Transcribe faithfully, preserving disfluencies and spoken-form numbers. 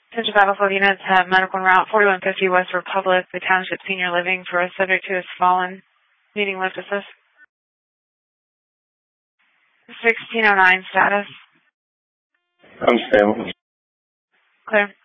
Central Battlefield units have medical en route forty-one fifty West Republic, the Township Senior Living for a subject who has fallen. Needing lift assist. sixteen oh nine status. I'm stable. Clear.